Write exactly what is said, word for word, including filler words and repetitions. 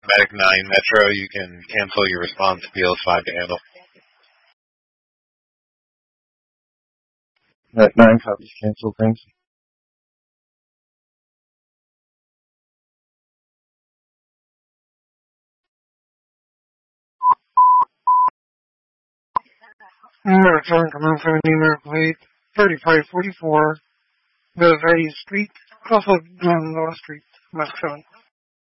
Medic nine Metro, you can cancel your response. B L five to handle. Medic nine copies cancel, thanks. Return command from numeric plate thirty-five forty-four, Belgrade Street, Crossroad, North Street, Max seven.